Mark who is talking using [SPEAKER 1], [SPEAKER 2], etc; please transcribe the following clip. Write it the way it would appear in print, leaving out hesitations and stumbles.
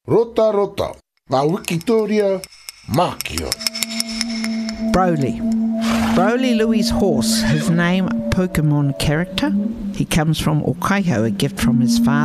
[SPEAKER 1] Rota rota, ngā Wikitoria, Mākio.
[SPEAKER 2] Broly. Broly Louie's horse, his name Pokemon character. He comes from Okaiho, a gift from his father.